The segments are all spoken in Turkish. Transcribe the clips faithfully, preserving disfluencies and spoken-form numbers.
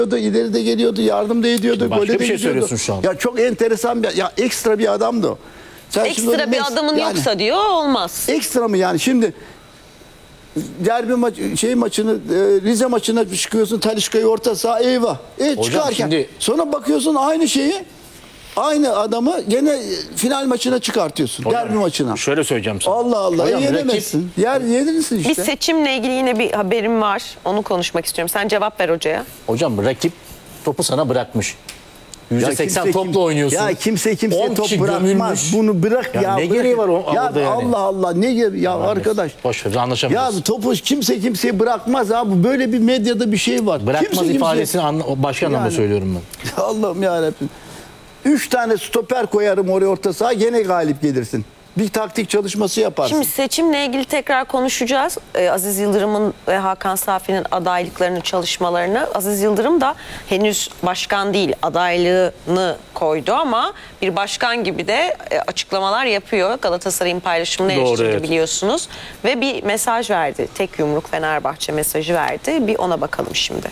ileride geliyordu, yardım da ediyordu. Başka gole bir de şey gidiyordu. söylüyorsun şu an. Ya çok enteresan bir, ya ekstra bir adamdı o. Sen şimdi Ekstra onu bir mes- adamın yani, yoksa diyor olmaz. ekstra mı yani şimdi derbi maç şey maçını e, Rize maçına çıkıyorsun, Talisca'yı orta saha, eyvah. E, Hocam çıkarken şimdi- sonra bakıyorsun aynı şeyi, aynı adamı gene final maçına çıkartıyorsun. Hocam, derbi maçına. Şöyle söyleyeceğim sana. Allah Allah, Hocam, e, yenemezsin. Yer yedinsin işte. Bir seçimle ilgili yine bir haberim var. Onu konuşmak istiyorum. Sen cevap ver hocaya. Hocam rakip topu sana bırakmış. yüzde Ya seksen kimse topla kim- oynuyorsun. Ya kimse kimseye on top kişi bırakmaz. gömülmüş. Bunu bırak ya. Ya ne bırak. gereği var o- ya orada yani? Allah Allah ne gereği ya arkadaş. Boş ver, Ya anlaşamıyoruz. topu kimse kimseyi bırakmaz abi. Böyle bir medyada bir şey var. Bırakmaz kimse ifadesini anla, o başka anlamda Yani. söylüyorum ben. Allah'ım yarabbim. Üç tane stoper koyarım oraya orta saha, gene galip gelirsin. Bir taktik çalışması yaparsın. Şimdi seçimle ilgili tekrar konuşacağız. Ee, Aziz Yıldırım'ın ve Hakan Safi'nin adaylıklarını, çalışmalarını. Aziz Yıldırım da henüz başkan değil, adaylığını koydu ama bir başkan gibi de e, açıklamalar yapıyor. Galatasaray'ın paylaşımını Doğru, eleştirdi evet. biliyorsunuz. Ve bir mesaj verdi. Tek yumruk Fenerbahçe mesajı verdi. Bir ona bakalım şimdi.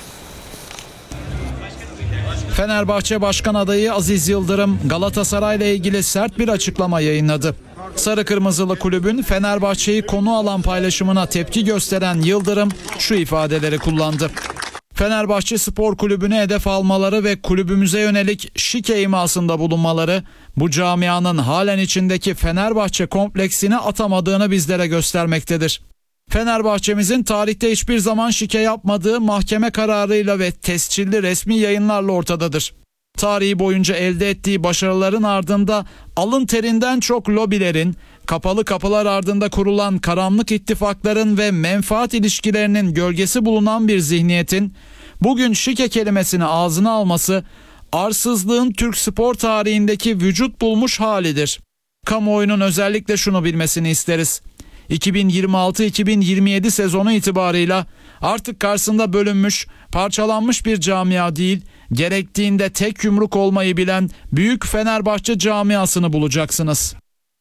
Fenerbahçe Başkan adayı Aziz Yıldırım Galatasaray'la ilgili sert bir açıklama yayınladı. Sarı Kırmızılı kulübün Fenerbahçe'yi konu alan paylaşımına tepki gösteren Yıldırım şu ifadeleri kullandı. Fenerbahçe Spor Kulübü'nü hedef almaları ve kulübümüze yönelik şike imasında bulunmaları bu camianın halen içindeki Fenerbahçe kompleksini atamadığını bizlere göstermektedir. Fenerbahçe'mizin tarihte hiçbir zaman şike yapmadığı mahkeme kararıyla ve tescilli resmi yayınlarla ortadadır. Tarihi boyunca elde ettiği başarıların ardında alın terinden çok lobilerin, kapalı kapılar ardında kurulan karanlık ittifakların ve menfaat ilişkilerinin gölgesi bulunan bir zihniyetin bugün şike kelimesini ağzına alması, arsızlığın Türk spor tarihindeki vücut bulmuş halidir. Kamuoyunun özellikle şunu bilmesini isteriz. iki bin yirmi altı iki bin yirmi yedi sezonu itibarıyla artık karşısında bölünmüş, parçalanmış bir camia değil, gerektiğinde tek yumruk olmayı bilen büyük Fenerbahçe camiasını bulacaksınız.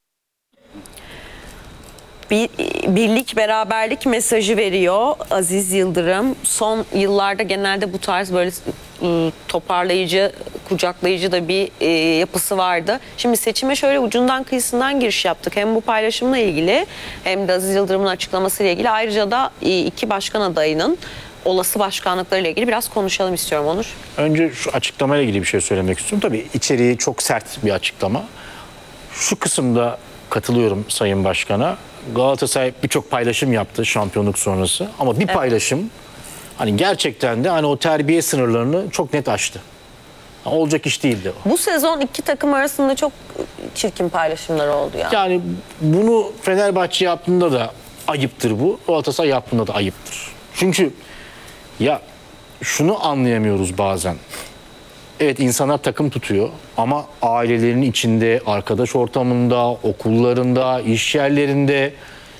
Bir, birlik, beraberlik mesajı veriyor Aziz Yıldırım. Son yıllarda genelde bu tarz böyle ıı, toparlayıcı, kucaklayıcı da bir e, yapısı vardı. Şimdi seçime şöyle ucundan kıyısından giriş yaptık. Hem bu paylaşımla ilgili hem de Aziz Yıldırım'ın açıklamasıyla ilgili. Ayrıca da e, iki başkan adayının olası başkanlıklarıyla ilgili biraz konuşalım istiyorum Onur. Önce şu açıklamayla ilgili bir şey söylemek istiyorum. Tabii içeriği çok sert bir açıklama. Şu kısımda katılıyorum Sayın Başkan'a. Galatasaray birçok paylaşım yaptı şampiyonluk sonrası. Ama bir Evet. paylaşım hani gerçekten de hani o terbiye sınırlarını çok net aştı. Olacak iş değildi o. Bu sezon iki takım arasında çok çirkin paylaşımlar oldu ya. Yani bunu Fenerbahçe yaptığında da ayıptır bu. Galatasaray yaptığında da ayıptır. Çünkü ya şunu anlayamıyoruz bazen. Evet, insanlar takım tutuyor ama ailelerinin içinde, arkadaş ortamında, okullarında, iş yerlerinde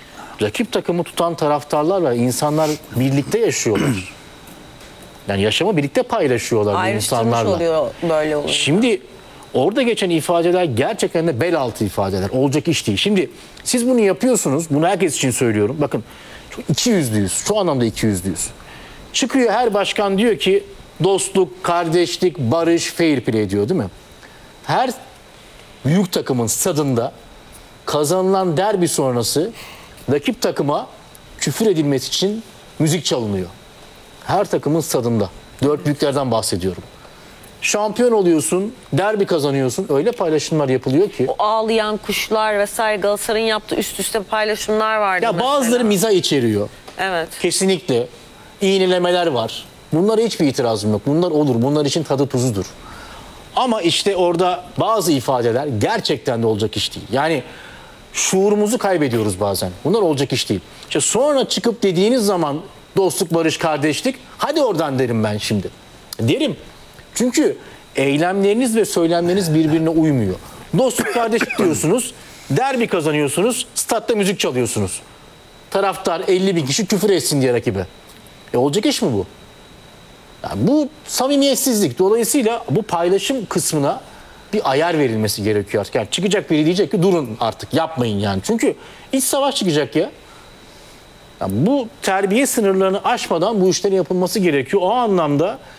rakip takımı tutan taraftarlar var. İnsanlar birlikte yaşıyorlar. Yani yaşamı birlikte paylaşıyorlar bu Ayrıştırmış insanlarla. oluyor böyle olunca. Şimdi orada geçen ifadeler gerçekten de bel altı ifadeler. Olacak iş değil. Şimdi siz bunu yapıyorsunuz. Bunu herkes için söylüyorum. Bakın çok iki yüzlüyüz. Şu anlamda iki yüzlüyüz. Çıkıyor her başkan diyor ki dostluk, kardeşlik, barış, fair play diyor değil mi? Her büyük takımın stadında kazanılan derbi sonrası rakip takıma küfür edilmesi için müzik çalınıyor. Her takımın stadında. Dört büyüklerden bahsediyorum. Şampiyon oluyorsun, derbi kazanıyorsun. Öyle paylaşımlar yapılıyor ki. O ağlayan kuşlar vesaire Galatasaray'ın yaptığı üst üste paylaşımlar vardı. Ya mesela. bazıları mizah içeriyor. Evet. Kesinlikle. İğnelemeler var. Bunlara hiçbir itirazım yok. Bunlar olur. Bunlar için tadı tuzudur. Ama işte orada bazı ifadeler gerçekten de olacak iş değil. Yani şuurumuzu kaybediyoruz bazen. Bunlar olacak iş değil. İşte sonra çıkıp dediğiniz zaman dostluk, barış, kardeşlik, hadi oradan derim ben şimdi. Derim. Çünkü eylemleriniz ve söylemleriniz birbirine uymuyor. Dostluk, kardeşlik diyorsunuz, derbi kazanıyorsunuz, statta müzik çalıyorsunuz. Taraftar elli bin kişi küfür etsin diye rakibe. E olacak iş mi bu? Yani bu samimiyetsizlik. Dolayısıyla bu paylaşım kısmına bir ayar verilmesi gerekiyor artık. Yani çıkacak biri diyecek ki durun artık yapmayın yani. Çünkü iç savaş çıkacak ya. Yani bu terbiye sınırlarını aşmadan bu işlerin yapılması gerekiyor. O anlamda